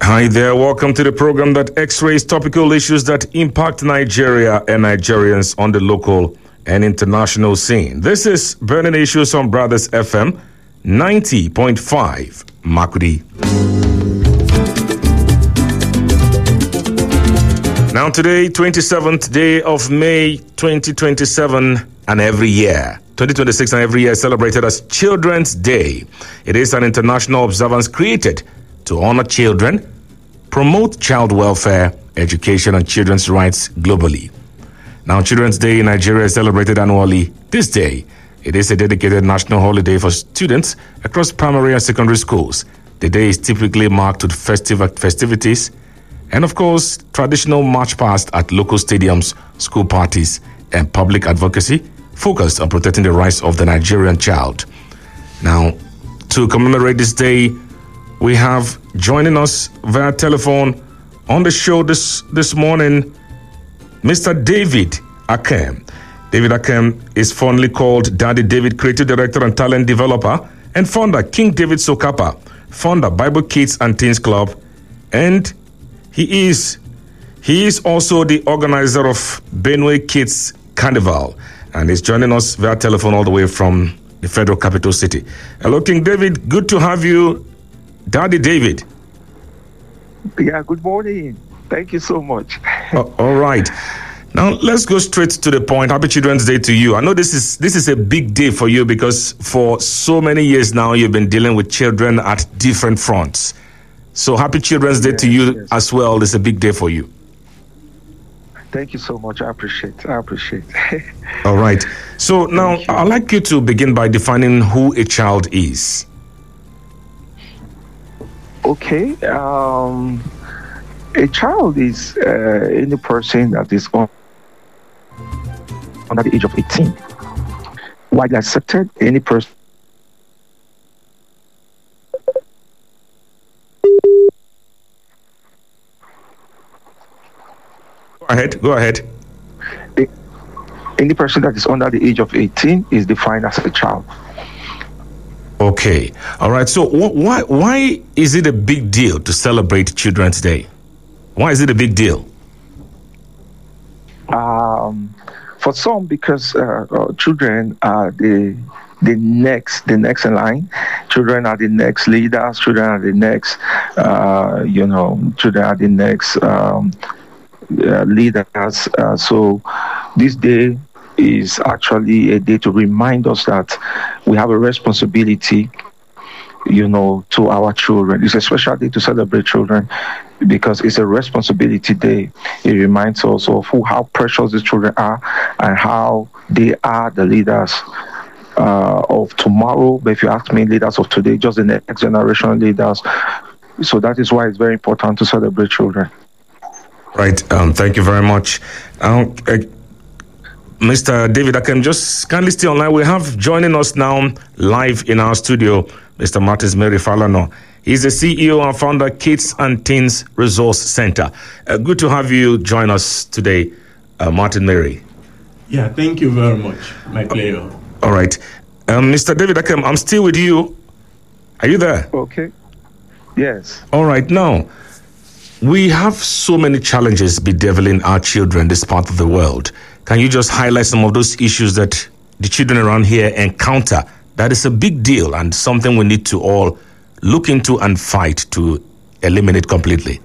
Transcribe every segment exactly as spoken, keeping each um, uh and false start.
Hi there, welcome to the program that x-rays topical issues that impact Nigeria and Nigerians on the local and international scene. This is Burning Issues on Brothers F M ninety point five, Makudi. Now today, twenty-seventh day of May twenty twenty-seven, and every year, twenty twenty-six and every year celebrated as Children's Day. It is an international observance created to honor children, promote child welfare, education, and children's rights globally. Now, Children's Day in Nigeria is celebrated annually. This day, it is a dedicated national holiday for students across primary and secondary schools. The day is typically marked with festive festivities and, of course, traditional march past at local stadiums, school parties, and public advocacy focused on protecting the rights of the Nigerian child. Now, to commemorate this day, we have joining us via telephone on the show this, this morning, Mister David Akem. David Akem is fondly called Daddy David, creative director and talent developer, and founder King David Sokapa, founder Bible Kids and Teens Club, and he is he is also the organizer of Benue Kids Carnival, and he's joining us via telephone all the way from the Federal Capital City. Hello, King David. Good to have you, Daddy David. Yeah, good morning. Thank you so much. Oh, all right. Now let's go straight to the point. Happy Children's Day to you. I know this is this is a big day for you because for so many years now you've been dealing with children at different fronts. So happy Children's Day yes, to you yes. as well. It's a big day for you. Thank you so much. I appreciate. I appreciate. All right. So now I'd like you to begin by defining who a child is. Okay. Um, a child is uh, any person that is on, under the age of eighteen. Widely accepted, any person. Go ahead. Go ahead. Any person that is under the age of eighteen is defined as a child. Okay. All right. So wh- why why is it a big deal to celebrate Children's Day? Why is it a big deal? Um, for some, because uh, uh, children are the the next the next in line. Children are the next leaders. Children are the next, uh, you know, children are the next um, uh, leaders. Uh, so this day is actually a day to remind us that we have a responsibility, you know, to our children. It's a special day to celebrate children because it's a responsibility day. It reminds us of who, how precious these children are and how they are the leaders uh, of tomorrow. But if you ask me, leaders of today, just the next generation leaders. So that is why it's very important to celebrate children. Right. Um, thank you very much. Um, uh, Mister David Akem, just kindly stay online. We have joining us now live in our studio, Mister Martins Mary Falano. He's the C E O and founder, Kids and Teens Resource Center. Uh, good to have you join us today, uh, Martin Mary. Yeah, thank you very much, my player. All right. Um, Mister David Akem, I'm still with you. Are you there? Okay. Yes. All right. Now, we have so many challenges bedeviling our children this part of the world. Can you just highlight some of those issues that the children around here encounter? That is a big deal and something we need to all look into and fight to eliminate completely.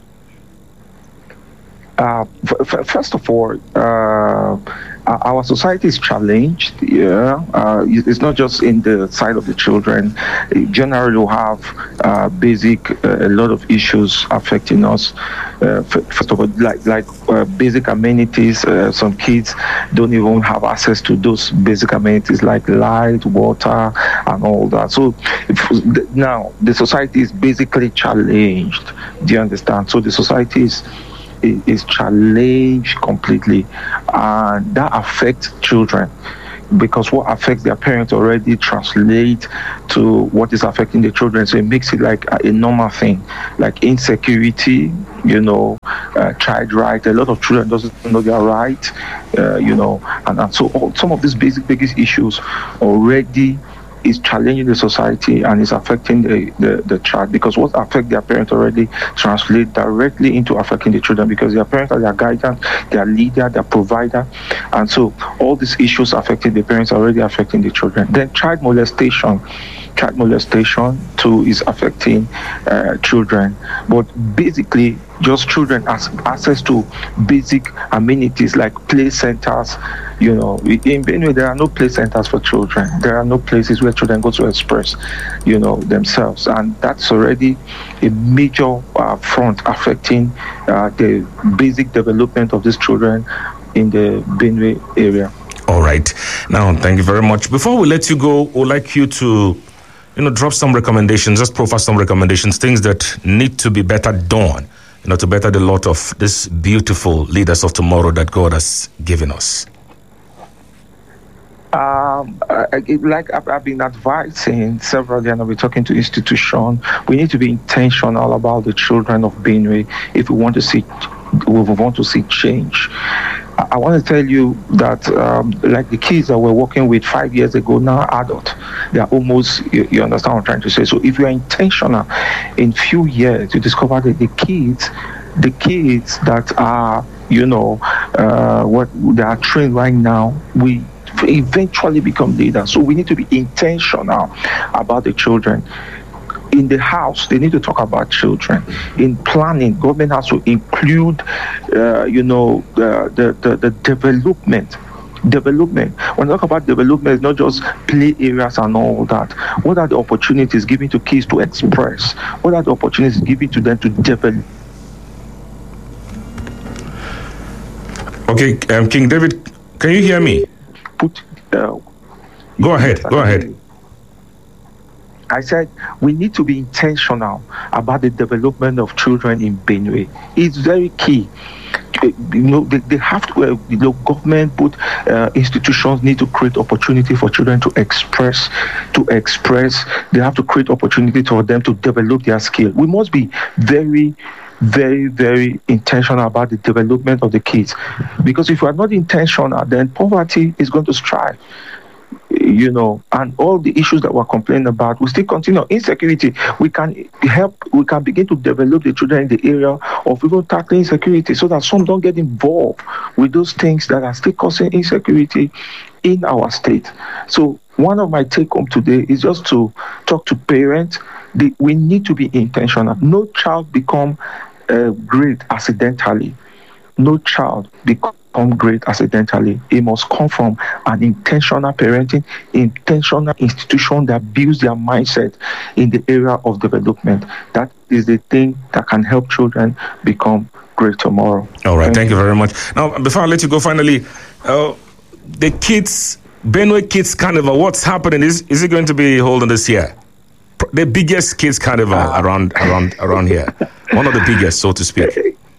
Uh, f- f- first of all, uh, our society is challenged. Yeah, uh, it's not just in the side of the children. Generally, we have uh, basic uh, a lot of issues affecting us. Uh, f- first of all, like like uh, basic amenities. Uh, some kids don't even have access to those basic amenities like light, water, and all that. So if, now the society is basically challenged. Do you understand? So the society is. is challenged completely, and that affects children because what affects their parents already translate to what is affecting the children. So it makes it like a, a normal thing, like insecurity, you know, uh, child right. A lot of children doesn't know their right, uh, you know, and, and so all, some of these basic biggest issues already is challenging the society and is affecting the, the, the child, because what affects their parents already translate directly into affecting the children, because their parents are their guidance, their leader, their provider, and so all these issues affecting the parents are already affecting the children. Then child molestation. Child molestation too is affecting uh, children, but basically just children has access to basic amenities like play centers. You know, in Benue there are no play centers for children. There are no places where children go to express, you know, themselves, and that's already a major uh, front affecting uh, the basic development of these children in the Benue area. All right. Now, thank you very much. Before we let you go, we'd like you to, you know, drop some recommendations, just profile some recommendations, things that need to be better done, you know, to better the lot of these beautiful leaders of tomorrow that God has given us. Um, I, like I've, I've been advising several, and I've been talking to institutions, we need to be intentional about the children of Benue if we want to see, we want to see change. I, I want to tell you that, um, like the kids that we're working with five years ago, now adult, they are almost, you, you understand what I'm trying to say. So if you are intentional, in few years, you discover that the kids, the kids that are, you know, uh, what they are trained right now, we eventually become leaders. So we need to be intentional about the children. In the house, they need to talk about children. In planning, government has to include, uh, you know, the, the, the, the development. Development. When I talk about development, it's not just play areas and all that. What are the opportunities given to kids to express? What are the opportunities given to them to develop? Okay, um, King David, can you hear me? Put, uh, go ahead, go ahead. I said we need to be intentional about the development of children in Benue. It's very key. You know, they, they have to, uh, you know, government, both uh, institutions need to create opportunity for children to express, to express. They have to create opportunity for them to develop their skill. We must be very, very, very intentional about the development of the kids. Because if we are not intentional, then poverty is going to strive. You know, and all the issues that we're complaining about, we still continue. Insecurity, we can help, we can begin to develop the children in the area of even tackling insecurity so that some don't get involved with those things that are still causing insecurity in our state. So one of my take home today is just to talk to parents. They, we need to be intentional. No child become uh, great accidentally. No child become great accidentally. It must come from an intentional parenting, intentional institution that builds their mindset in the area of development. That is the thing that can help children become great tomorrow. All right, thank, thank you. you very much. Now, before I let you go, finally, uh, the kids, Benue Kids Carnival, what's happening? Is is it going to be holding this year? The biggest kids carnival uh, around around around here, one of the biggest, so to speak.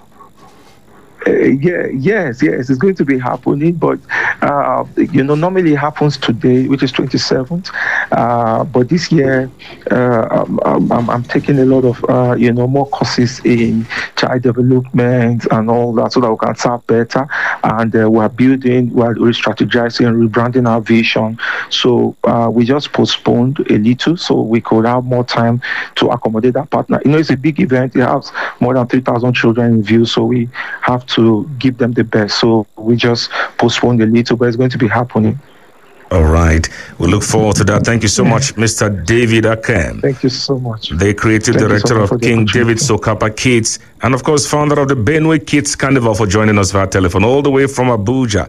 Uh, yeah, yes, yes, it's going to be happening, but uh, you know, normally it happens today, which is twenty-seventh. Uh, but this year, uh, I'm, I'm, I'm taking a lot of uh, you know, more courses in child development and all that, so that we can serve better. And uh, we're building, we're re-strategizing, rebranding our vision. So uh, we just postponed a little, so we could have more time to accommodate that partner. You know, it's a big event. It has more than three thousand children in view, so we have to to give them the best. So we just postponed a little, but it's going to be happening. All right. We look forward to that. Thank you so much, Mister David Akem. Thank you so much. The creative Thank director so of King David Sokapa Kids, and of course, founder of the Benue Kids Carnival, for joining us via telephone all the way from Abuja.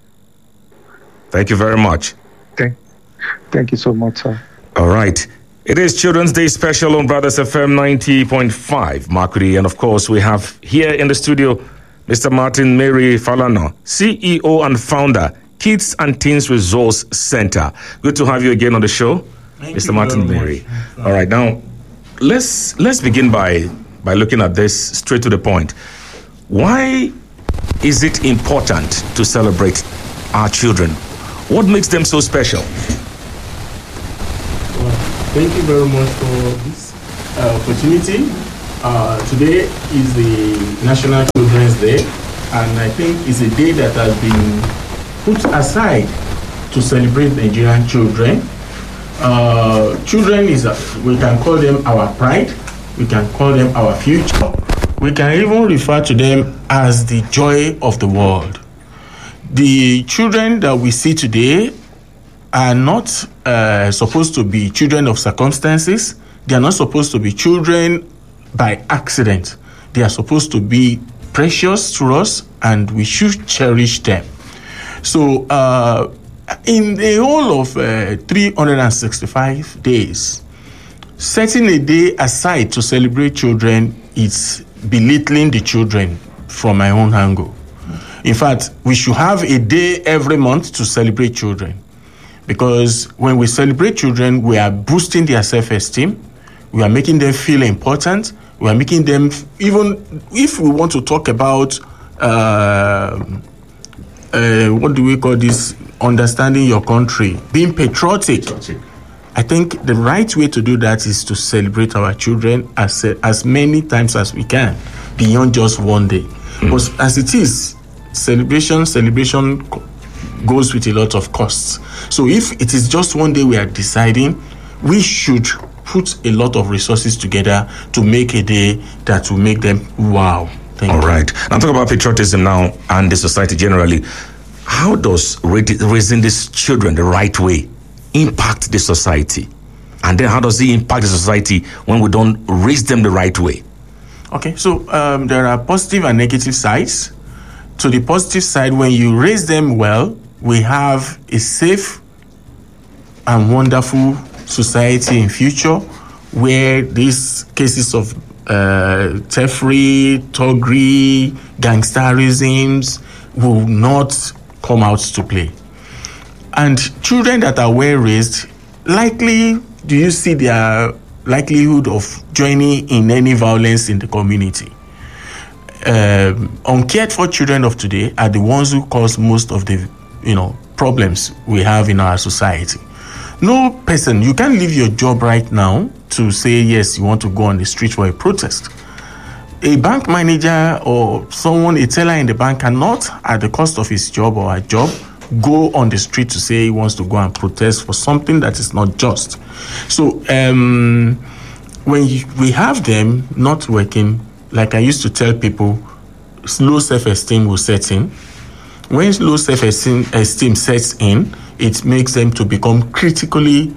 Thank you very much. Thank, thank you so much, sir. All right. It is Children's Day special on Brothers F M ninety point five, Makudi. And of course, we have here in the studio Mister Martin Mary Falana, C E O and founder, Kids and Teens Resource Center. Good to have you again on the show, Thank Mister Martin Mary. Much. All right, now let's let's begin by by looking at this straight to the point. Why is it important to celebrate our children? What makes them so special? Well, thank you very much for this uh, opportunity. Uh, today is the National Children's Day, and I think it's a day that has been put aside to celebrate Nigerian children. Uh, children is, a, we can call them our pride, we can call them our future, we can even refer to them as the joy of the world. The children that we see today are not uh, supposed to be children of circumstances. They are not supposed to be children by accident. They are supposed to be precious to us, and we should cherish them. So, uh, in the whole of uh, three hundred sixty-five days, setting a day aside to celebrate children is belittling the children from my own angle. In fact, we should have a day every month to celebrate children, because when we celebrate children, we are boosting their self-esteem, we are making them feel important, we are making them, even if we want to talk about, uh, uh, what do we call this, understanding your country, being patriotic. patriotic. I think the right way to do that is to celebrate our children as as many times as we can, beyond just one day. Mm. Because as it is, celebration, celebration goes with a lot of costs. So if it is just one day we are deciding, we should put a lot of resources together to make a day that will make them wow. Thank All you. right. Now talk about patriotism now and the society generally. How does raising these children the right way impact the society? And then how does it impact the society when we don't raise them the right way? Okay, so um, there are positive and negative sides. To the positive side, when you raise them well, we have a safe and wonderful society in future where these cases of uh, theftery, thuggery, gangsterisms will not come out to play. And children that are well raised, likely do you see their likelihood of joining in any violence in the community? Um, uncared for children of today are the ones who cause most of the, you know, problems we have in our society. No person, you can't leave your job right now to say, yes, you want to go on the street for a protest. A bank manager or someone, a teller in the bank cannot, at the cost of his job or her job, go on the street to say he wants to go and protest for something that is not just. So um, when you, we have them not working, like I used to tell people, low self-esteem will set in. When low self-esteem esteem sets in, it makes them to become critically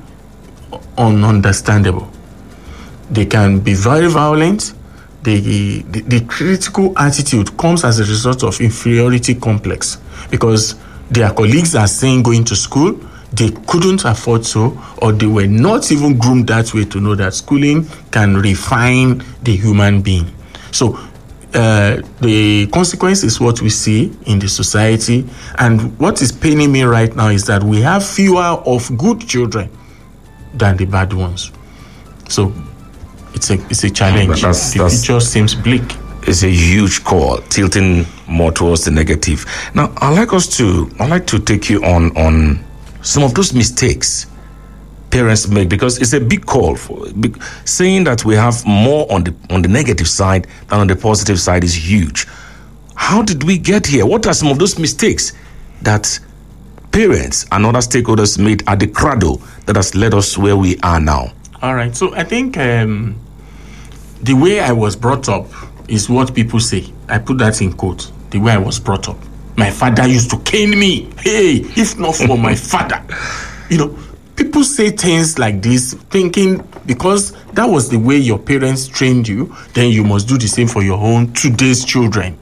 ununderstandable. They can be very violent. The, the, the critical attitude comes as a result of inferiority complex, because their colleagues are saying going to school, they couldn't afford so, or they were not even groomed that way to know that schooling can refine the human being. So uh, the consequence is what we see in the society. And what is paining me right now is that we have fewer of good children than the bad ones. So it's a it's a challenge. That's, the that's, future seems bleak. It's a huge call, tilting more towards the negative. Now, I'd like us to, I'd like to take you on, on some of those mistakes parents make, because it's a big call for big, saying that we have more on the on the negative side than on the positive side is huge. How did we get here? What are some of those mistakes that parents and other stakeholders made at the cradle that has led us where we are now? All right. So I think um, the way I was brought up is what people say. I put that in quote. The way I was brought up. My father used to cane me. Hey, if not for my father. You know, people say things like this thinking because that was the way your parents trained you, then you must do the same for your own today's children.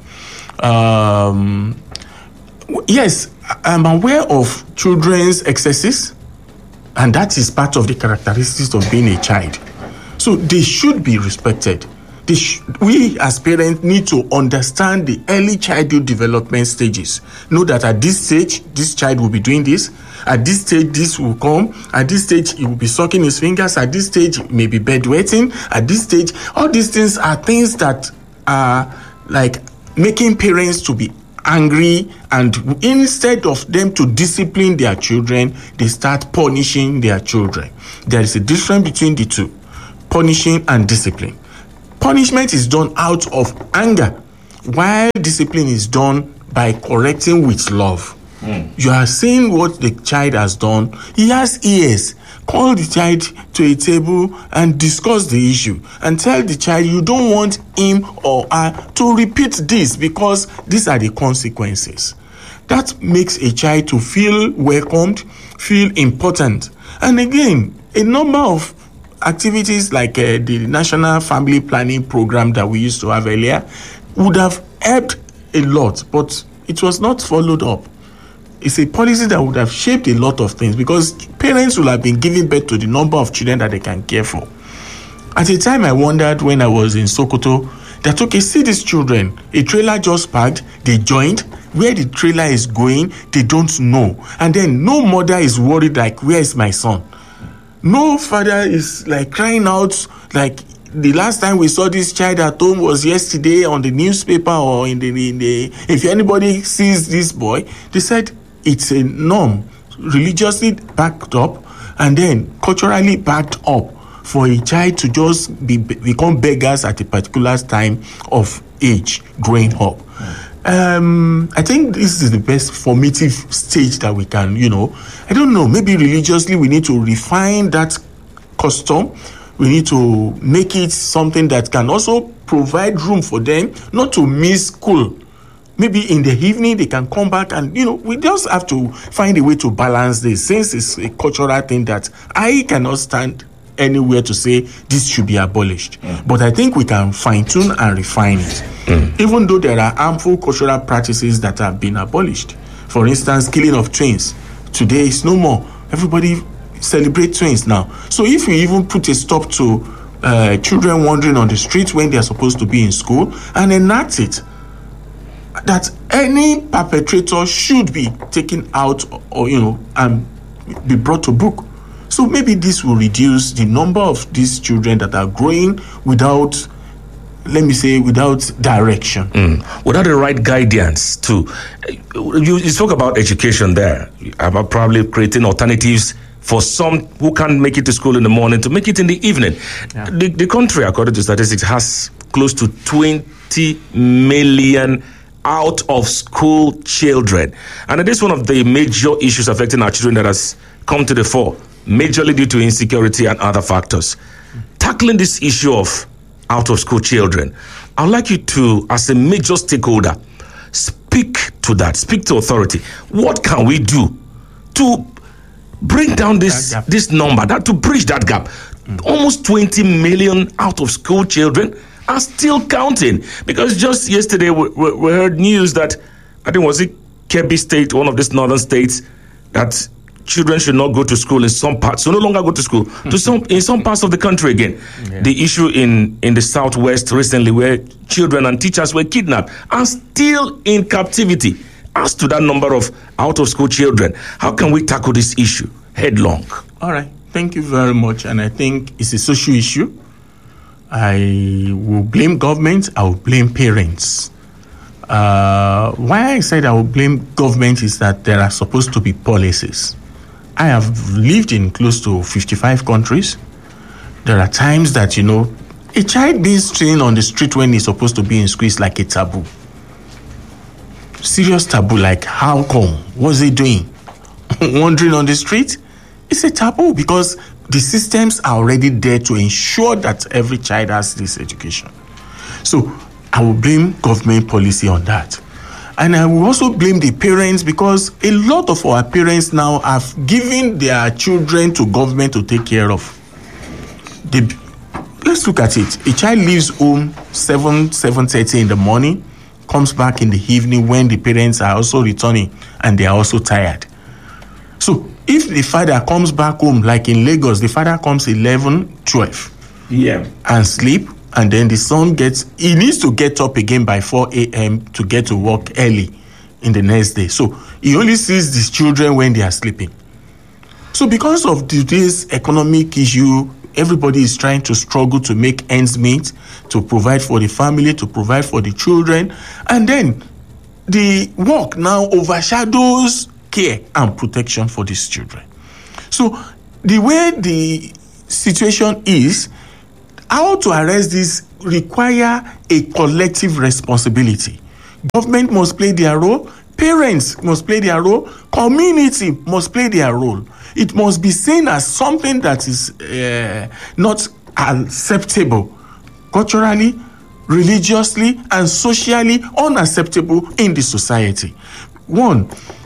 Um, yes, I'm aware of children's excesses, and that is part of the characteristics of being a child. So they should be respected. They sh- we as parents need to understand the early childhood development stages. Know that at this stage, this child will be doing this. At this stage, this will come. At this stage, he will be sucking his fingers. At this stage, maybe bedwetting. At this stage, all these things are things that are like making parents to be angry, and instead of them to discipline their children, they start punishing their children. There is a difference between the two, punishing and discipline. Punishment is done out of anger, while discipline is done by correcting with love. Mm. You are seeing what the child has done. He has ears. call the child to a table and discuss the issue and tell the child you don't want him or her to repeat this because these are the consequences. That makes a child to feel welcomed, feel important. And again, a number of activities like uh, the National Family Planning Program that we used to have earlier would have helped a lot, but it was not followed up. It's a policy that would have shaped a lot of things because parents will have been giving birth to the number of children that they can care for. At a time, I wondered when I was in Sokoto that, okay, see these children, a trailer just parked, they joined, where the trailer is going, they don't know. And then no mother is worried like, where is my son? No father is like crying out like, the last time we saw this child at home was yesterday on the newspaper or in the, in the if anybody sees this boy, they said it's a norm, religiously backed up and then culturally backed up for a child to just be become beggars at a particular time of age growing up. Um, I think this is the best formative stage that we can, you know, I don't know, maybe religiously we need to refine that custom. We need to make it something that can also provide room for them not to miss school. Maybe in the evening they can come back and, you know, we just have to find a way to balance this since it's a cultural thing that I cannot stand anywhere to say this should be abolished. Mm. But I think we can fine-tune and refine it. Mm. Even though there are harmful cultural practices that have been abolished. For instance, killing of twins. Today is no more. Everybody celebrate twins now. So if we even put a stop to uh, children wandering on the street when they are supposed to be in school and enact it, that any perpetrator should be taken out or, you know, and be brought to book. So maybe this will reduce the number of these children that are growing without, let me say, without direction. Mm. Without the right guidance, too. You, you spoke about education there, about probably creating alternatives for some who can't make it to school in the morning to make it in the evening. Yeah. The, the country, according to statistics, has close to twenty million out-of-school children. And it is one of the major issues affecting our children that has come to the fore, majorly due to insecurity and other factors. Tackling this issue of out-of-school children, I'd like you to, as a major stakeholder, speak to that, speak to authority. What can we do to bring down this this number, that to bridge that gap? Mm. Almost twenty million out-of-school children are still counting, because just yesterday we, we, we heard news that, I think was it Kebbi State, one of these northern states, that children should not go to school in some parts, so no longer go to school to some in some parts of the country again. Yeah. The issue in in the southwest recently, where children and teachers were kidnapped, are still in captivity. As to that number of out of school children, how can we tackle this issue headlong? All right, thank you very much. And I think it's a social issue. I will blame government, I will blame parents. Uh, why I said I will blame government is that there are supposed to be policies. I have lived in close to fifty-five countries. There are times that, you know, a child being trained on the street when he's supposed to be in school is like a taboo. Serious taboo, like how come? What's he doing? Wandering on the street? It's a taboo because the systems are already there to ensure that every child has this education. So I will blame government policy on that. And I will also blame the parents, because a lot of our parents now have given their children to government to take care of. They, let's look at it. A child leaves home seven, seven thirty in the morning, comes back in the evening when the parents are also returning and they are also tired. So if the father comes back home, like in Lagos, the father comes eleven, twelve yeah, and sleep, and then the son gets, he needs to get up again by four a.m. to get to work early in the next day. So he only sees these children when they are sleeping. So because of today's economic issue, everybody is trying to struggle to make ends meet, to provide for the family, to provide for the children. And then the work now overshadows care and protection for these children. So the way the situation is, how to arrest this require a collective responsibility. Government must play their role, Parents must play their role. Community must play their role. It must be seen as something that is uh, not acceptable culturally, religiously, and socially unacceptable in the society. One,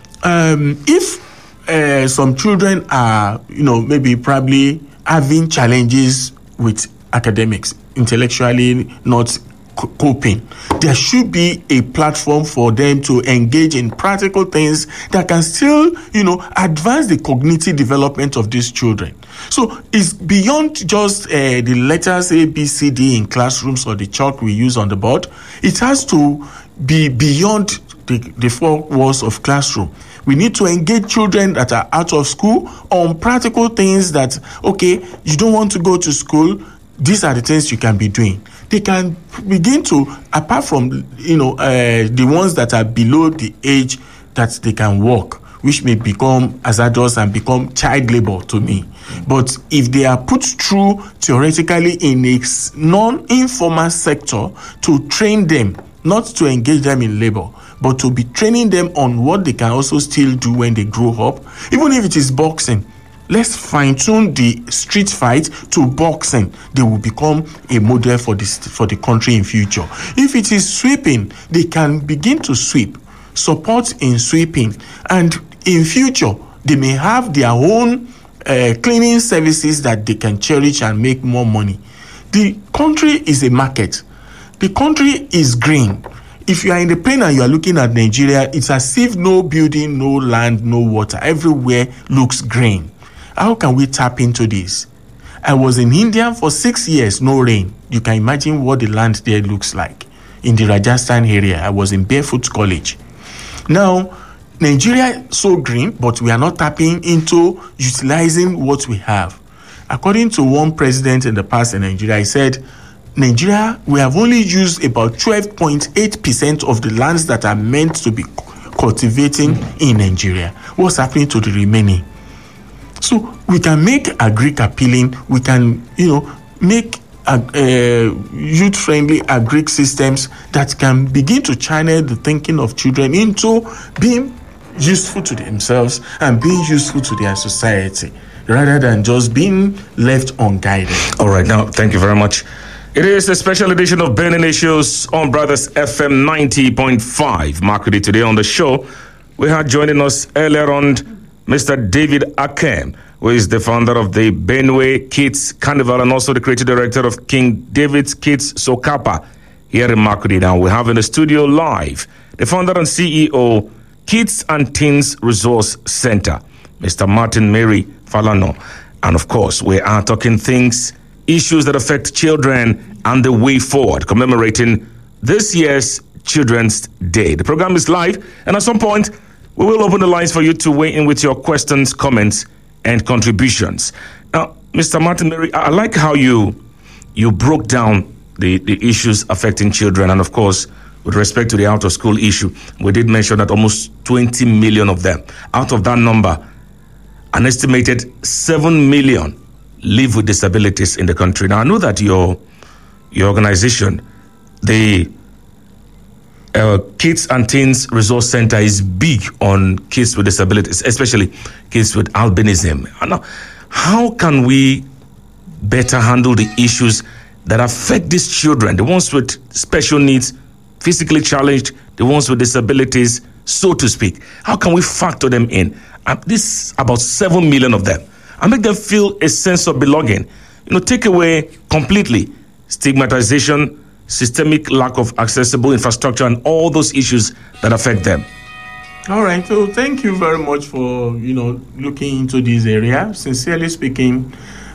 um, if uh, some children are, you know, maybe probably having challenges with academics, intellectually not coping, there should be a platform for them to engage in practical things that can still, you know, advance the cognitive development of these children. So it's beyond just uh, the letters A, B, C, D in classrooms or the chalk we use on the board. It has to be beyond the, the four walls of classroom. We need to engage children that are out of school on practical things that, okay, you don't want to go to school, these are the things you can be doing. They can begin to, apart from, you know, uh, the ones that are below the age that they can work, which may become hazardous and become child labor to me. But if they are put through theoretically in a non-informal sector to train them, not to engage them in labor, but to be training them on what they can also still do when they grow up, even if it is boxing. Let's fine-tune the street fight to boxing. They will become a model for this for the country in future. If it is sweeping, they can begin to sweep, support in sweeping, and in future they may have their own uh, cleaning services that they can cherish and make more money. The country is a market. The country is green. If you are in the plane and you are looking at Nigeria, it's as if no building, no land, no water. Everywhere looks green. How can we tap into this? I was in India for six years, no rain. You can imagine what the land there looks like. In the Rajasthan area, I was in Barefoot College. Now, Nigeria is so green, but we are not tapping into utilizing what we have. According to one president in the past in Nigeria, he said, Nigeria, we have only used about twelve point eight percent of the lands that are meant to be cultivating in Nigeria. What's happening to the remaining? So we can make agric appealing, we can, you know, make uh, uh, youth-friendly agric systems that can begin to channel the thinking of children into being useful to themselves and being useful to their society, rather than just being left unguided. All right, now, thank you very much. It is a special edition of Burning Issues on Brothers F M ninety point five. Marketed today on the show, we had joining us earlier on Mister David Akem, who is the founder of the Benue Kids Carnival and also the creative director of King David's Kids Sokapa here in Marketed. Now we have in the studio live the founder and C E O, Kids and Teens Resource Center, Mister Martin Mary Falano. And of course, we are talking things, issues that affect children and the way forward, commemorating this year's Children's Day. The program is live, and at some point, we will open the lines for you to weigh in with your questions, comments, and contributions. Now, Mister Martin Mary, I like how you you broke down the, the issues affecting children, and of course, with respect to the out-of-school issue, we did mention that almost twenty million of them, out of that number, an estimated seven million live with disabilities in the country. Now, I know that your your organization, the uh, Kids and Teens Resource Center, is big on kids with disabilities, especially kids with albinism. Now, how can we better handle the issues that affect these children, the ones with special needs, physically challenged, the ones with disabilities, so to speak? How can we factor them in? Uh, this about seven million of them, and make them feel a sense of belonging. You know, take away completely stigmatization, systemic lack of accessible infrastructure, and all those issues that affect them. All right, so thank you very much for, you know, looking into this area. Sincerely speaking,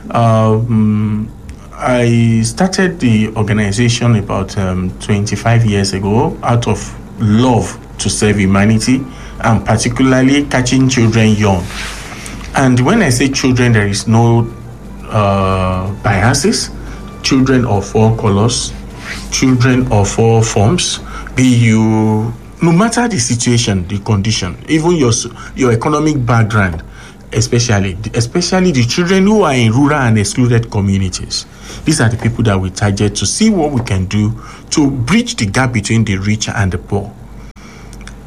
um, I started the organization about um, twenty-five years ago out of love to serve humanity, and particularly catching children young. And when I say children, there is no uh, biases. Children of all colors, children of all forms, be you, no matter the situation, the condition, even your your economic background, especially, especially the children who are in rural and excluded communities. These are the people that we target to see what we can do to bridge the gap between the rich and the poor.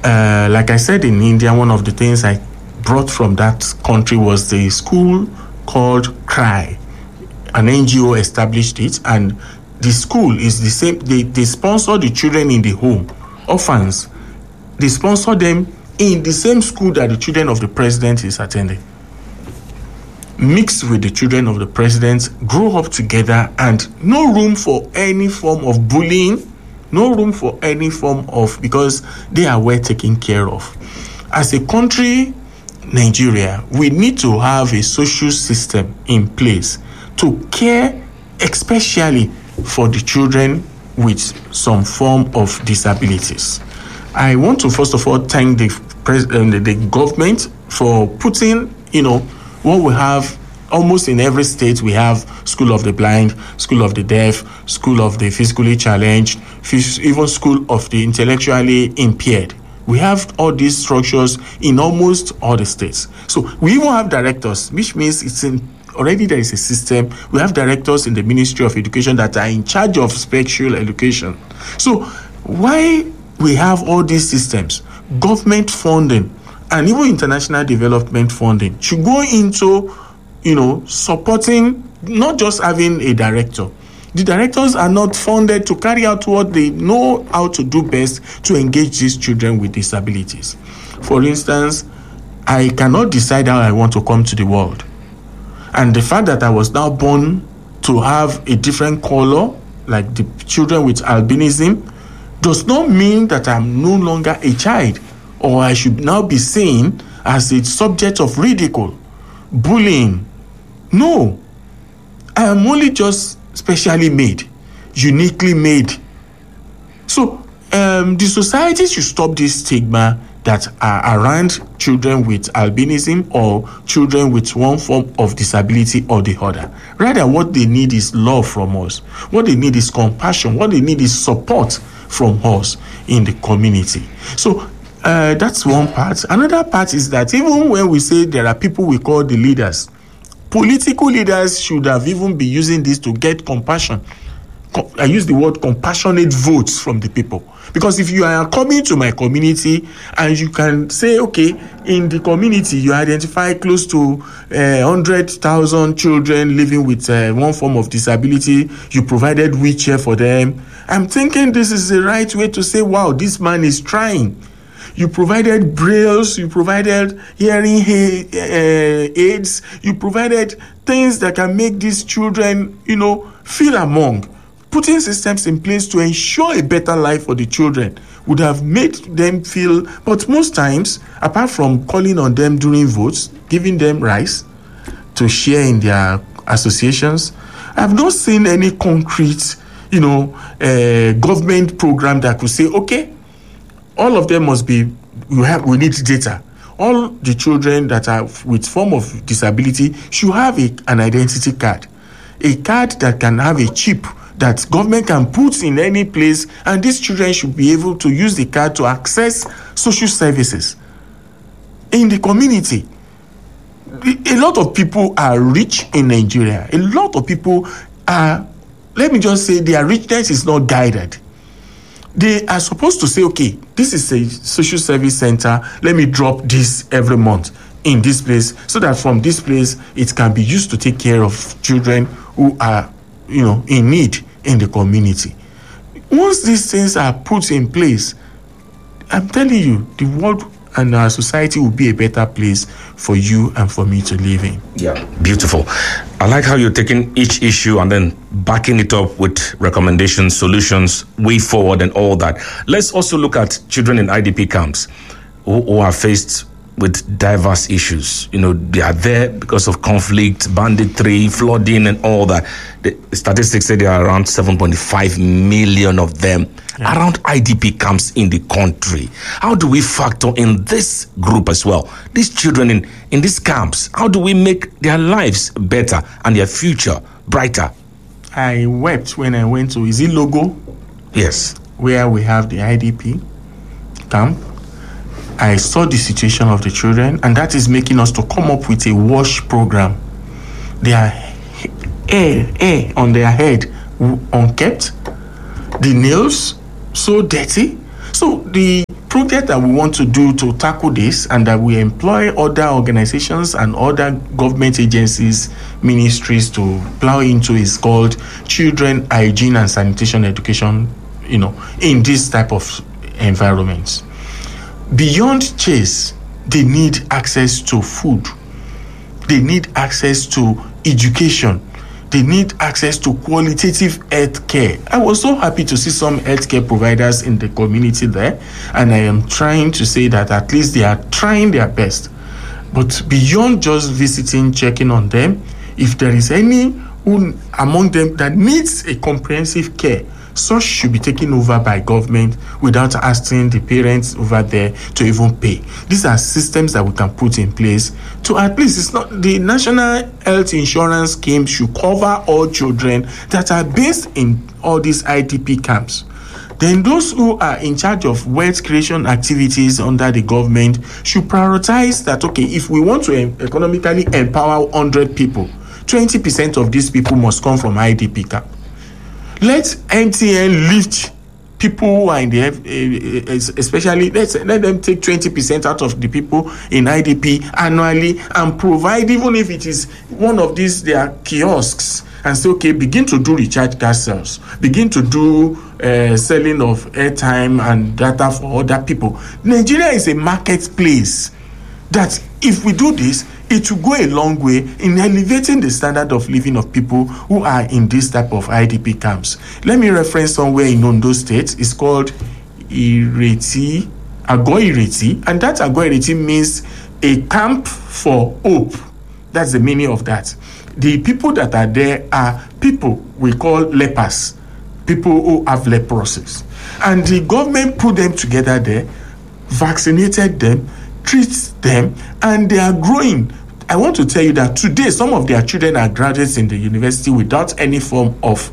uh, like I said, in India, one of the things I brought from that country was the school called CRY. An N G O established it, and the school is the same. They, they sponsor the children in the home, orphans. They sponsor them in the same school that the children of the president is attending. Mixed with the children of the president, grow up together, and no room for any form of bullying, no room for any form of, because they are well taken care of. As a country, Nigeria, we need to have a social system in place to care especially for the children with some form of disabilities. I want to first of all thank the president, the government for putting, you know, what we have almost in every state. We have School of the Blind, School of the Deaf, School of the Physically Challenged, even School of the Intellectually Impaired. We have all these structures in almost all the states. So we even have directors, which means it's in already there is a system. We have directors in the Ministry of Education that are in charge of special education. So why we have all these systems, government funding and even international development funding should go into, you know, supporting, not just having a director. The directors are not funded to carry out what they know how to do best to engage these children with disabilities. For instance, I cannot decide how I want to come to the world. And the fact that I was now born to have a different color, like the children with albinism, does not mean that I'm no longer a child, or I should now be seen as a subject of ridicule, bullying. No, I am only just specially made, uniquely made. So um, the society should stop this stigma that are around children with albinism or children with one form of disability or the other. Rather, what they need is love from us. What they need is compassion. What they need is support from us in the community. So uh, that's one part. Another part is that even when we say there are people we call the leaders, political leaders should have even been using this to get compassion. I use the word compassionate votes from the people. Because if you are coming to my community and you can say, okay, in the community you identify close to uh, one hundred thousand children living with uh, one form of disability, you provided wheelchair for them. I'm thinking this is the right way to say, wow, this man is trying. You provided brailles, you provided hearing aids, you provided things that can make these children, you know, feel among. Putting systems in place to ensure a better life for the children would have made them feel, but most times, apart from calling on them during votes, giving them rights to share in their associations, I've not seen any concrete, you know, uh, government program that could say, okay, all of them must be, we have, we need data. All the children that are with form of disability should have a, an identity card. A card that can have a chip that government can put in any place, and these children should be able to use the card to access social services in the community. A lot of people are rich in Nigeria. A lot of people are, let me just say, their richness is not guided. They are supposed to say, okay, this is a social service center, let me drop this every month in this place, so that from this place it can be used to take care of children who are, you know, in need in the community. Once these things are put in place, I'm telling you, the world and our society will be a better place for you and for me to live in. Yeah, beautiful. I like how you're taking each issue and then backing it up with recommendations, solutions, way forward and all that. Let's also look at children in I D P camps who, who are faced with diverse issues. You know, they are there because of conflict, banditry, flooding and all that. The statistics say there are around seven point five million of them yeah. around I D P camps in the country. How do we factor in this group as well? These children in, in these camps, how do we make their lives better and their future brighter? I wept when I went to, is it Logo? Yes. Where we have the I D P camp. I saw the situation of the children, and that is making us to come up with a wash program. Their hair, hair on their head unkept, the nails so dirty. So the project that we want to do to tackle this, and that we employ other organizations and other government agencies, ministries to plow into, is called Children Hygiene and Sanitation Education, you know, in this type of environments. Beyond chase, they need access to food. They need access to education. They need access to qualitative health care. I was so happy to see some healthcare providers in the community there, and I am trying to say that at least they are trying their best. But beyond just visiting, checking on them, if there is any who among them that needs a comprehensive care, such should be taken over by government without asking the parents over there to even pay. These are systems that we can put in place to at least, it's not, the National Health Insurance Scheme should cover all children that are based in all these I D P camps. Then those who are in charge of wealth creation activities under the government should prioritize that, okay, if we want to economically empower one hundred people, twenty percent of these people must come from I D P camp. Let M T N lift people who are in the, uh, especially, let's let them take twenty percent out of the people in I D P annually and provide, even if it is one of these, their kiosks, and say, okay, begin to do recharge gas sales, begin to do uh, selling of airtime and data for other people. Nigeria is a marketplace that if we do this, it will go a long way in elevating the standard of living of people who are in this type of I D P camps. Let me reference somewhere in Ondo State. It's called Ireti, Ago Ireti, and that Ago Ireti means a camp for hope. That's the meaning of that. The people that are there are people we call lepers, people who have leprosy. And the government put them together there, vaccinated them, treats them, and they are growing. I want to tell you that today some of their children are graduates in the university without any form of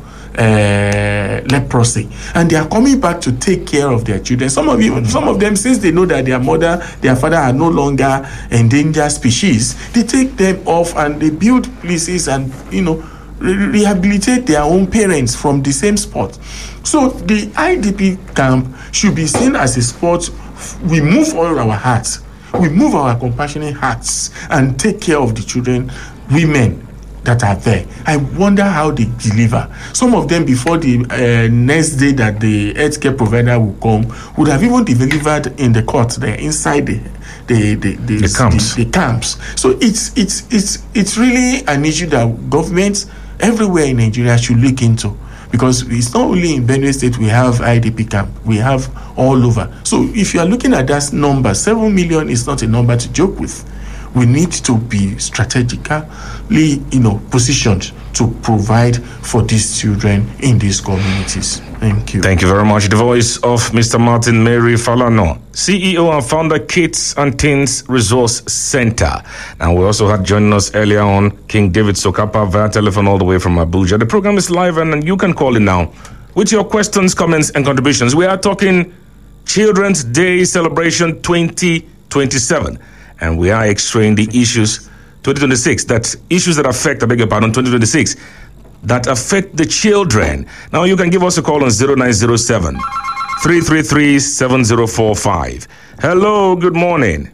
uh, leprosy, and they are coming back to take care of their children. Some of you, some of them, since they know that their mother, their father are no longer endangered species, they take them off and they build places and, you know, re- rehabilitate their own parents from the same spot. So the I D P camp should be seen as a spot. We move all our hearts. We move our compassionate hearts and take care of the children, women that are there. I wonder how they deliver. Some of them, before the uh, next day that the healthcare provider will come, would have even delivered in the court there, inside the the the, the, the camps. The, the camps. So it's it's it's it's really an issue that governments everywhere in Nigeria should look into. Because it's not only in Benue State we have I D P camp, we have all over. So if you are looking at that number, seven million is not a number to joke with. We need to be strategically, you know, positioned to provide for these children in these communities. Thank you. Thank you very much. The voice of Mister Martin Mary Falano, C E O and founder, Kids and Teens Resource Center. And we also had joining us earlier on King David Sokapa via telephone all the way from Abuja. The program is live and you can call in now with your questions, comments, and contributions. We are talking Children's Day Celebration twenty twenty-seven. And we are extracting the issues twenty twenty-six, that issues that affect, I beg your pardon, twenty twenty-six, that affect the children. Now you can give us a call on zero nine zero seven, three three three, seven zero four five. Hello, good morning.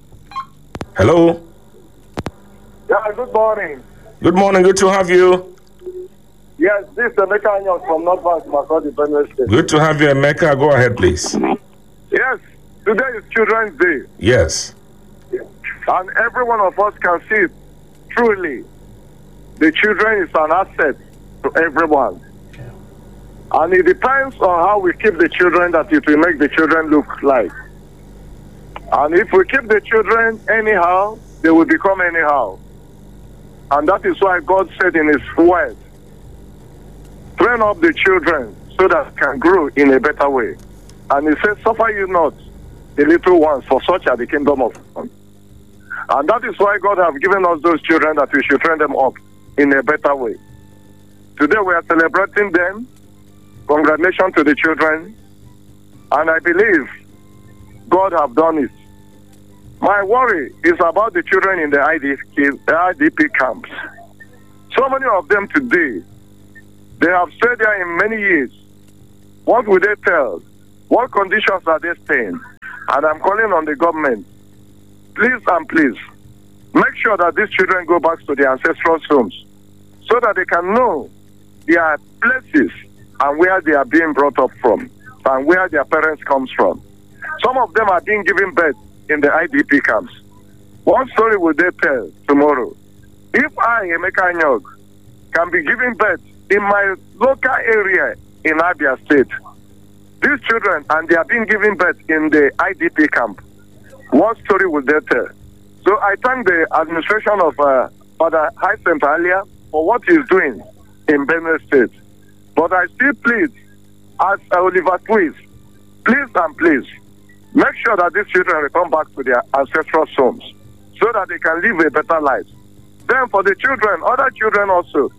Hello. Yeah, good morning. Good morning, good to have you. Yes, this is Emeka Anyos from North Bank, Makodi, Benue State. Good to have you, Emeka. Go ahead, please. Yes, today is Children's Day. Yes. And every one of us can see it. Truly, the children is an asset to everyone. And it depends on how we keep the children that it will make the children look like. And if we keep the children anyhow, they will become anyhow. And that is why God said in His word, train up the children so that they can grow in a better way. And He said, suffer you not the little ones, for such are the kingdom of God. And that is why God has given us those children, that we should train them up in a better way. Today we are celebrating them. Congratulations to the children. And I believe God have done it. My worry is about the children in the I D P, the I D P camps. So many of them today, they have stayed there in many years. What will they tell? What conditions are they staying? And I'm calling on the government, please and please, make sure that these children go back to their ancestral homes so that they can know their places and where they are being brought up from and where their parents comes from. Some of them are being given birth in the I D P camps. What story will they tell tomorrow? If I, Emeka Anyog, can be giving birth in my local area in Abia State, these children, and they are being given birth in the I D P camp, what story will they tell? So I thank the administration of uh, Father Hyacinth Alia for what he's doing in Benue State. But I still plead, as Oliver Twist, please and please, make sure that these children return back to their ancestral homes so that they can live a better life. Then for the children, other children also,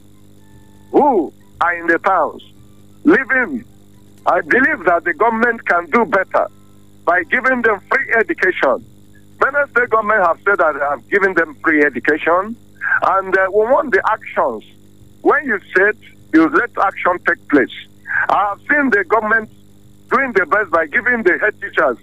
who are in the towns, living, I believe that the government can do better by giving them free education. Benue State government have said that they have given them free education, and uh, we want the actions. When you said you let action take place, I have seen the government doing the best by giving the head teachers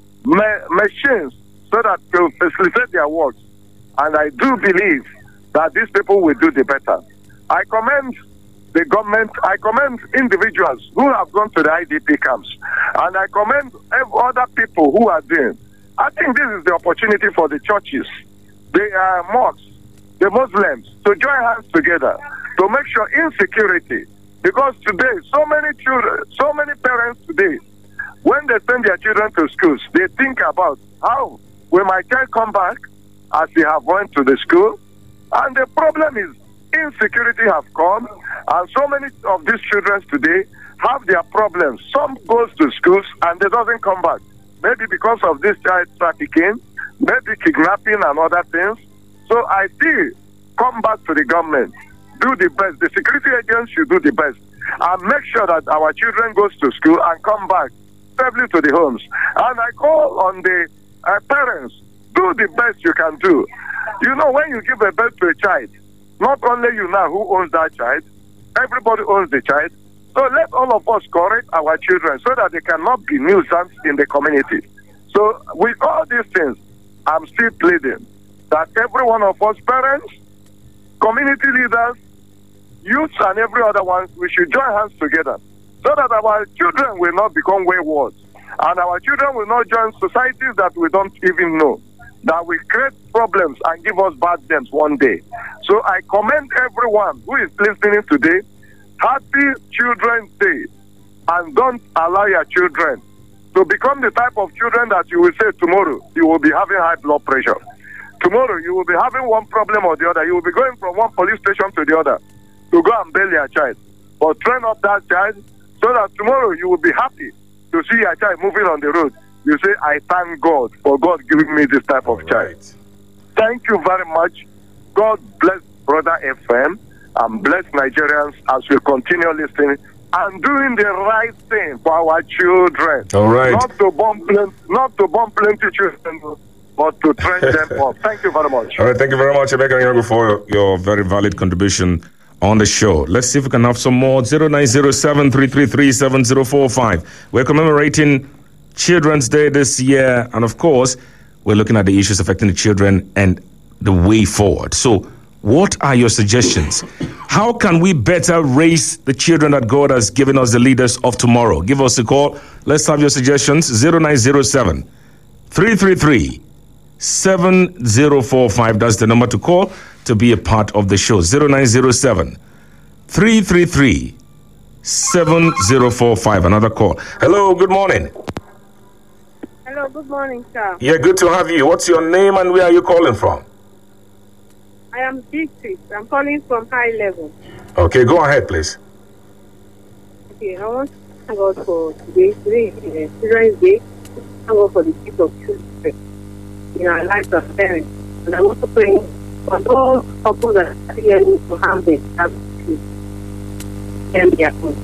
ma- machines so that to facilitate their work, and I do believe that these people will do the better. I commend the government, I commend individuals who have gone to the I D P camps, and I commend other people who are doing. I think this is the opportunity for the churches, the uh, mosques, the Muslims to join hands together to make sure insecurity, because today so many children, so many parents today, when they send their children to schools, they think about how will my child come back as they have went to the school, and the problem is insecurity have come, and so many of these children today have their problems. Some goes to schools and they doesn't come back, maybe because of this child trafficking, maybe kidnapping and other things. So I still come back to the government, do the best. The security agents should do the best and make sure that our children goes to school and come back safely to the homes. And I call on the uh, parents, do the best you can do. You know, when you give a birth to a child, not only you now who owns that child, everybody owns the child. So let all of us correct our children so that they cannot be nuisance in the community. So with all these things, I'm still pleading that every one of us, parents, community leaders, youths and every other one, we should join hands together so that our children will not become wayward and our children will not join societies that we don't even know, that will create problems and give us bad names one day. So I commend everyone who is listening today, happy Children's Day, and don't allow your children to become the type of children that you will say tomorrow you will be having high blood pressure. Tomorrow you will be having one problem or the other. You will be going from one police station to the other to go and bail your child. But train up that child so that tomorrow you will be happy to see your child moving on the road. You say, I thank God for God giving me this type of All child. right. Thank you very much. God bless Brother F M and bless Nigerians as we continue listening and doing the right thing for our children. All right. Not to bomb plenty, not to bomb plenty children, but to train them up. Thank you very much. All right, thank you very much, Emeka Anyog, for your very valid contribution on the show. Let's see if we can have some more. zero nine zero seven, three three three, seven zero four five. We're commemorating Children's Day this year, and of course, we're looking at the issues affecting the children and the way forward. So, what are your suggestions? How can we better raise the children that God has given us, the leaders of tomorrow? Give us a call. Let's have your suggestions. zero nine zero seven, three three three, seven zero four five. That's the number to call to be a part of the show. zero nine zero seven, three three three, seven zero four five. Another call. Hello, good morning. Hello, good morning, sir. Yeah, good to have you. What's your name and where are you calling from? I am Beatrice. I'm calling from High Level. Okay, go ahead, please. Okay, I want to thank God for today. Today is uh, Children's Day. Thank God for the gift of children in our lives as parents. And I'm also praying for all couples that are hearing to have them have children and their own.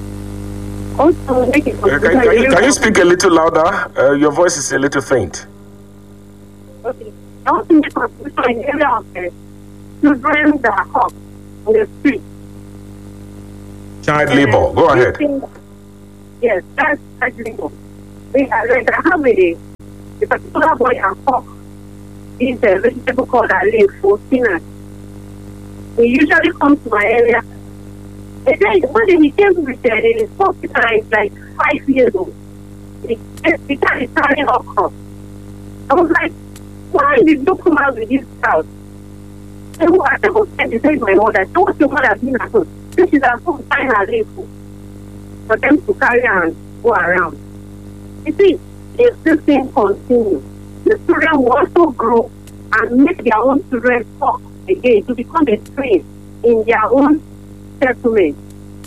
Also, make it Uh, can, can, you, can you speak a little louder? Uh, your voice is a little faint. Okay. I want to make contribution in the area of uh, children that are caught on the street. Child labor. Go ahead. Yes, that's child labor. We are, like, I have a a particular boy can cook this uh, vegetable called alif for spinach. He usually comes to my area. And then one day he came with uh, his hospital like five years old. He, he started carrying okra. I was like, why did you come out with this child? And who I was trying to say to my mother, so what's your mother doing at home? This is a full time alif for them to carry and go around. You see, if this thing continues, the children will also grow and make their own children talk again to become a train in their own settlement.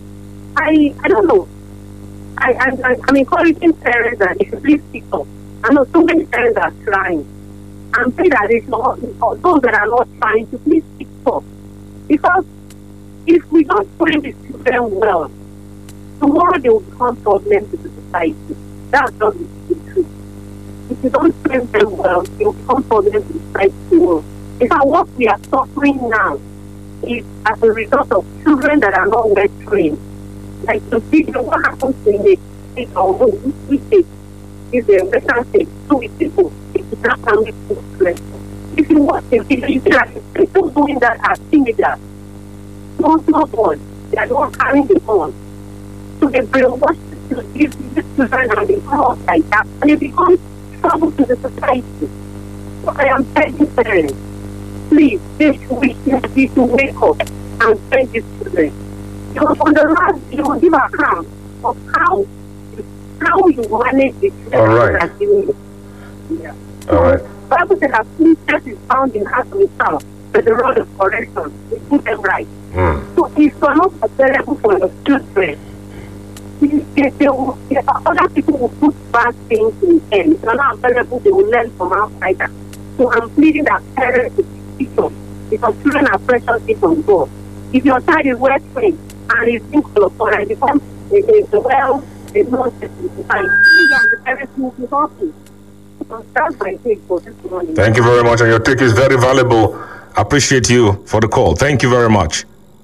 I I don't know. I, I, I'm encouraging parents that they should please speak up. I know so many parents are trying. I'm saying that it's not, those that are not trying to please speak up. Because if we don't train the children well, tomorrow they will become problems to the society. That's not the truth. If you don't train them well, they will become problems to the society tomorrow. In fact, what we are suffering now is as a result of children that are not well trained. Like to see what happens in the state or we state is the Western state, so we people, it's not family stress. If you watch the video, you see that people doing that are teenagers, small, small boys, they are not carrying the gun. So they brainwash to give these children and they grow up like that, and it becomes trouble to the society. So I am begging parents, please, they should, we should wake up and train these children. Because on the last, you will give account of how how you manage the children. All right. Yeah. All right. Bible said that princess is found in heart of himself, but the rod of correction, we put them right. Mm. So if you are not available for your children, they, they, they will, they, other people will put bad things in them. If you are not available, they will learn from outside. So I'm pleading that parents should speak up, because children are precious things from God. If your child is well trained and is being called upon and becomes a, a, a well, a non-society, the parents will be happy. So that's my take for this morning. Thank you very much, and your take is very valuable. Appreciate you for the call. Thank you very much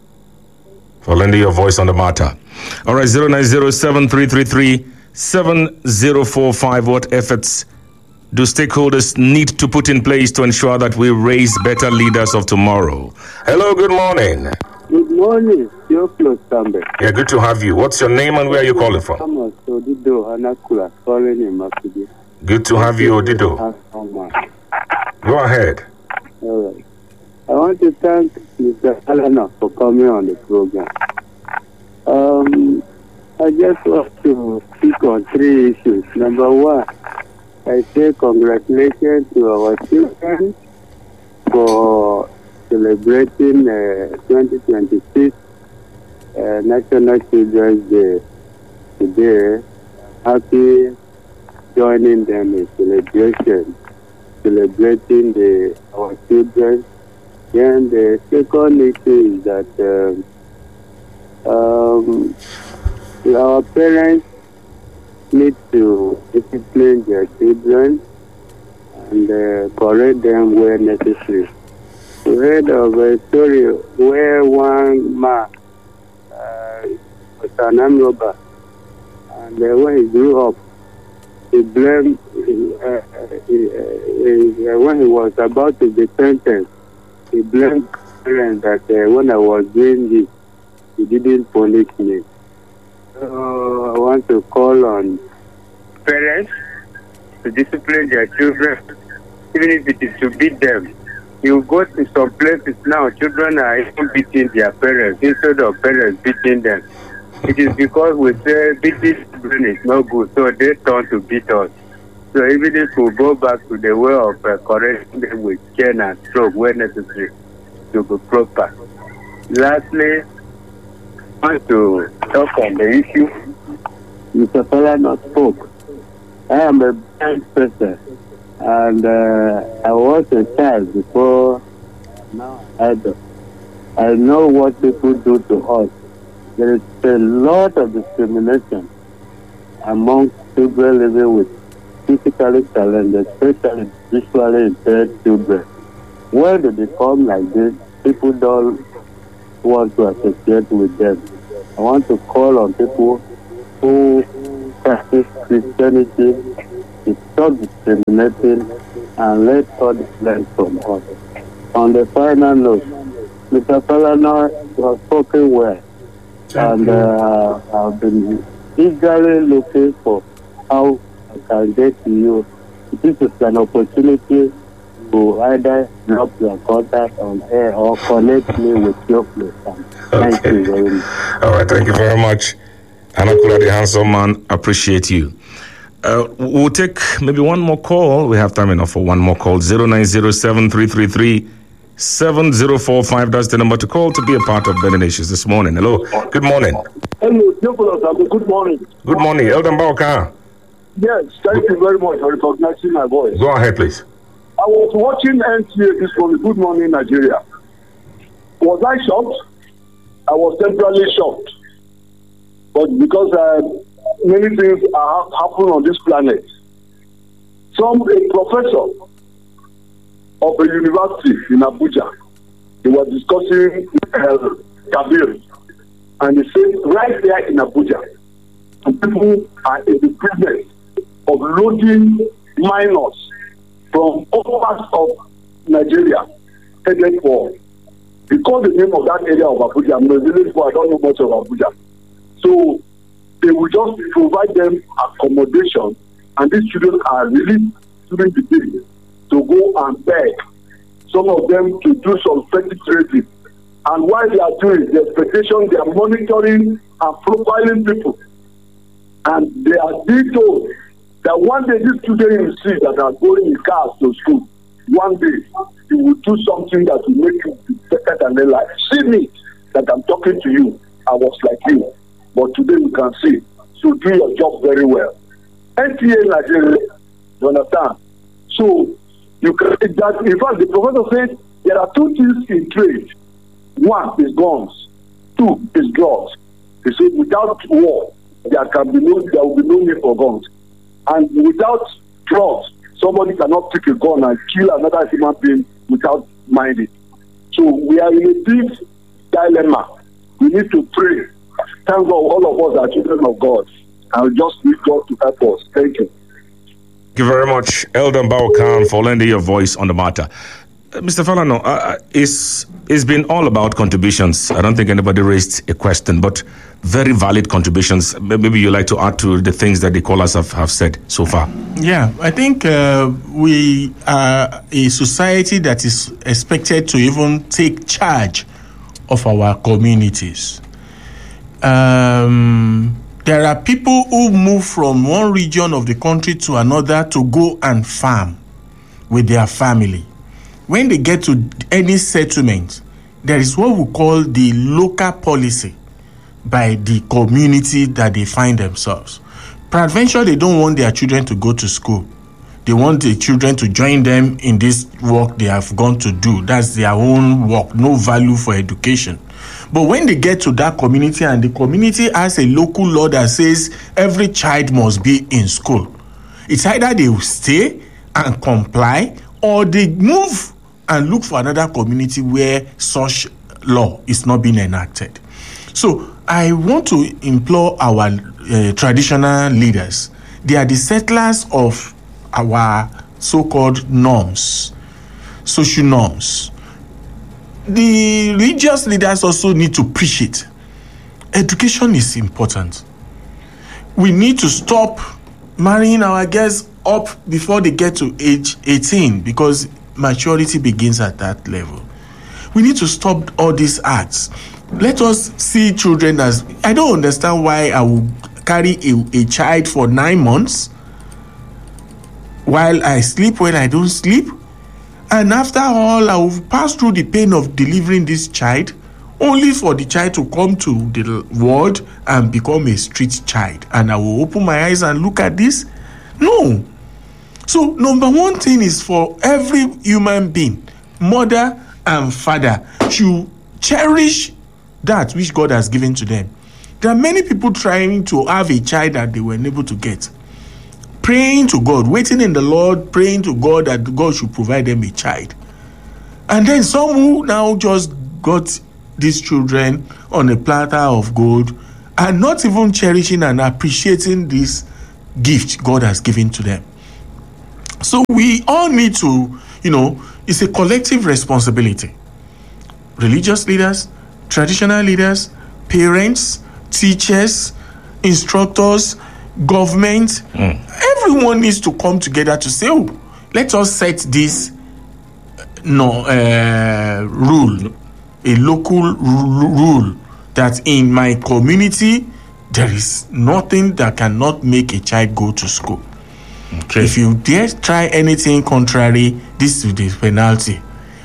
for lending your voice on the matter. All right, zero nine zero seven three three three seven zero four five. What efforts do stakeholders need to put in place to ensure that we raise better leaders of tomorrow? Hello, good morning. Good morning, Theophilus Tambe. Yeah, good to have you. What's your name and where are you calling from? Thomas Odido Anakula, calling in Makudi. Good to have you, Odido. Go ahead. All right. I want to thank Mister Alana for coming on the program. Um, I just want to speak on three issues. Number one, I say congratulations to our children for celebrating uh, twenty twenty-six uh, National Children's Day today. Happy joining them in celebration, celebrating the our children. Then the second issue is that um, um, our parents need to discipline their children and uh, correct them where necessary. We heard of a story where one man uh, was an armed robber, and uh, when he grew up, he blamed, uh, uh, uh, uh, when he was about to be sentenced, he blamed parents that uh, when I was doing this, he didn't punish me. So I want to call on parents to discipline their children, even if it is to beat them. You go to some places now, children are even beating their parents instead of parents beating them. It is because we say beating children is not good, so they turn to beat us. So even if we go back to the way of uh, correcting them with cane and stroke where necessary to be proper. Lastly, I want to talk on the issue. Mister Falana spoke. I am a blind person, and uh, I was a child before now adult. I know what people do to us. There is a lot of discrimination among children living with physically talented, especially visually impaired children. When they become like this, people don't want to associate with them. I want to call on people who practice Christianity to stop discriminating and let others learn from us. On the final note, Mister Falana was spoken well, and uh, I've been eagerly looking for how I can get to you. This is an opportunity to either drop your contact on air or connect me with your place. Thank Okay. you very much. All right, thank you very much. Anakula, the handsome man, appreciate you. Uh, we'll take maybe one more call. We have time enough for one more call. zero nine zero seven three three three seven zero four five. That's the number to call to be a part of Benin Nations this morning. Hello. Good morning. Hello, Nicholas. Good morning. Good morning. Elden Bauka. Yes, thank you very much for recognizing my voice. Go ahead, please. I was watching N T A this morning, Good Morning Nigeria. Was I shocked? I was temporarily shocked. But because uh, many things are happen on this planet. Some a professor of a university in Abuja, he was discussing uh, Kabir, and he said right there in Abuja, people are in the business of loading minors from all parts of Nigeria headed for. He called the name of that area of Abuja. I'm a village boy, I don't know much of Abuja. So they will just provide them accommodation, and these children are released during the day to go and beg. Some of them to do some petty trading. And while they are doing the expectation, they are monitoring and profiling people. And they are being told that one day these children you see that are going in cars to school, one day you will do something that will make you be better than their life. See me that I'm talking to you. I was like you. But today you can see. So do your job very well. N T A Nigeria, you understand? So you can that in fact the professor said there are two things in trade. One is guns, two is drugs. He said without war, there can be no there will be no need for guns. And without drugs, somebody cannot take a gun and kill another human being without minding. So we are in a big dilemma. We need to pray. Thank God all of us are children of God. I will just need God to help us. Thank you. Thank you very much, Elder Baukan, for lending your voice on the matter. Uh, Mister Falano, uh, it's, it's been all about contributions. I don't think anybody raised a question, but very valid contributions. Maybe you like to add to the things that the callers have, have said so far. Yeah, I think uh, we are a society that is expected to even take charge of our communities. Um, there are people who move from one region of the country to another to go and farm with their family. When they get to any settlement, there is what we call the local policy by the community that they find themselves. Peradventure, they don't want their children to go to school. They want the children to join them in this work they have gone to do. That's their own work, no value for education. But when they get to that community and the community has a local law that says every child must be in school, it's either they will stay and comply or they move and look for another community where such law is not being enacted. So I want to implore our uh, traditional leaders. They are the settlers of our so-called norms, social norms. The religious leaders also need to preach it. Education is important. We need to stop marrying our girls up before they get to age eighteen because maturity begins at that level. We need to stop all these acts. Let us see children as... I don't understand why I will carry a, a child for nine months while I sleep when I don't sleep. And after all, I will pass through the pain of delivering this child only for the child to come to the world and become a street child. And I will open my eyes and look at this? No. So, number one thing is for every human being, mother and father, to cherish that which God has given to them. There are many people trying to have a child that they were unable to get. Praying to God, waiting in the Lord, praying to God that God should provide them a child. And then some who now just got these children on a platter of gold are not even cherishing and appreciating this gift God has given to them. So we all need to, you know, it's a collective responsibility. Religious leaders, traditional leaders, parents, teachers, instructors, government, mm. everyone needs to come together to say, oh, let us set this no uh, rule, a local r- rule that in my community there is nothing that cannot make a child go to school. Okay. If you dare try anything contrary, this is the penalty.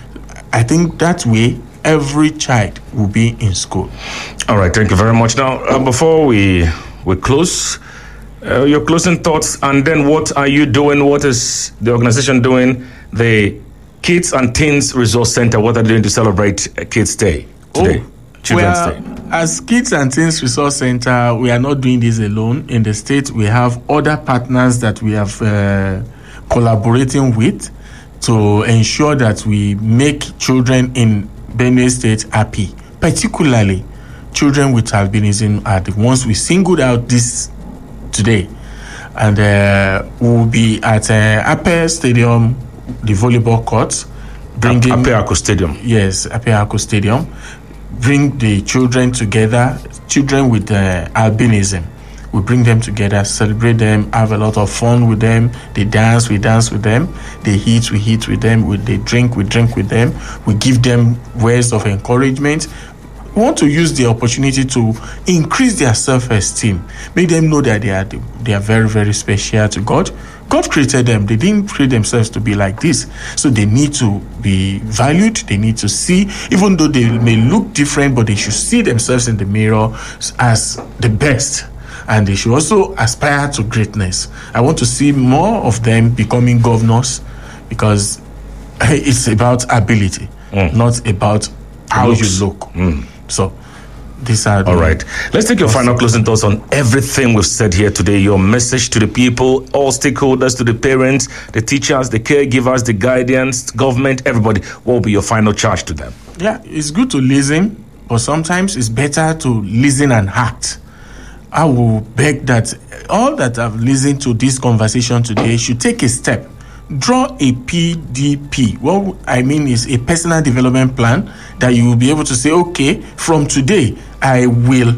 I think that way every child will be in school. All right, thank you very much. Now, uh, before we we close, uh, your closing thoughts, and then what are you doing? What is the organization doing? The Kids and Teens Resource Center, what are they doing to celebrate Kids Day today? Oh. Children's well, Day. As Kids and Teens Resource Center, we are not doing this alone. In the state, we have other partners that we have uh, collaborating with to ensure that we make children in Benue State happy. Particularly, children with albinism are the ones we singled out this today. And uh, we'll be at uh, Ape Stadium, the volleyball court. Bringing, Ape Ako Stadium. Yes, Ape Ako Stadium. Bring the children together, children with uh, albinism. We bring them together, celebrate them, have a lot of fun with them. They dance, we dance with them. They eat, we eat with them. We, they drink, we drink with them. We give them words of encouragement. We want to use the opportunity to increase their self-esteem. Make them know that they are they are very, very special to God. God created them. They didn't create themselves to be like this. So they need to be valued. They need to see, even though they may look different, but they should see themselves in the mirror as the best. And they should also aspire to greatness. I want to see more of them becoming governors, because it's about ability, mm. not about how Looks. you look. Mm. So these are all right. Let's take your final closing thoughts on everything we've said here today. Your message to the people, all stakeholders, to the parents, the teachers, the caregivers, the guardians, government, everybody. What will be your final charge to them? Yeah, it's good to listen, but sometimes it's better to listen and act. I will beg that all that have listened to this conversation today should take a step. Draw a P D P. What I mean is a personal development plan that you will be able to say, okay, from today, I will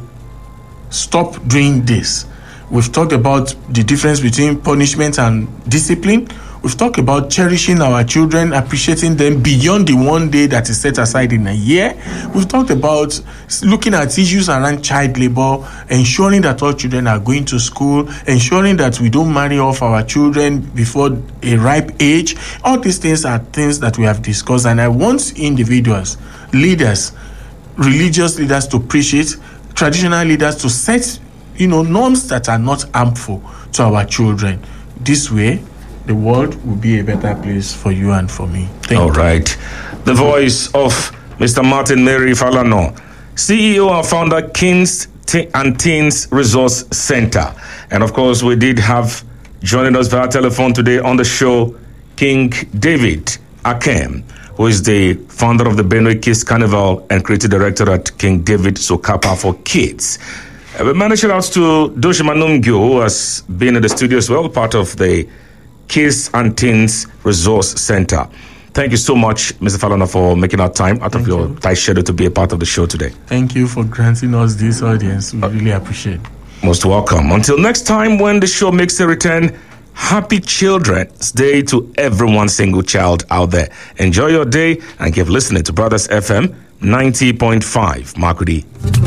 stop doing this. We've talked about the difference between punishment and discipline. We've talked about cherishing our children, appreciating them beyond the one day that is set aside in a year. We've talked about looking at issues around child labor, ensuring that all children are going to school, ensuring that we don't marry off our children before a ripe age. All these things are things that we have discussed, and I want individuals, leaders, religious leaders to preach it, traditional leaders to set, you know, norms that are not harmful to our children. This way, the world will be a better place for you and for me. Thank All you. right. The voice of Mister Martin Mary Falana, C E O and founder, Kids and Teens Resource Center. And of course, we did have joining us via telephone today on the show, King David Akem, who is the founder of the Benue Kids Carnival and creative director at King David Sokapa for Kids. Uh, we managed out to Doshima Numgyo, who has been in the studio as well, part of the Kids and Teens Resource Center. Thank you so much, Mister Falana, for making our time out Thank of your you. tight schedule to be a part of the show today. Thank you for granting us this audience. We uh, really appreciate it. Most welcome. Until next time when the show makes a return, happy Children's Day to every single child out there. Enjoy your day and keep listening to Brothers F M ninety point five. Makudi.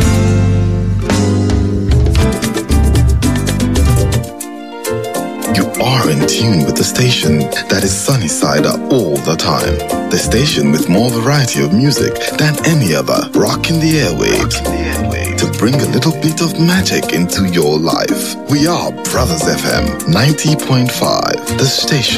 Are in tune with the station that is sunny side up all the time. The station with more variety of music than any other. Rocking the airwaves to bring a little bit of magic into your life. We are Brothers F M ninety point five, the station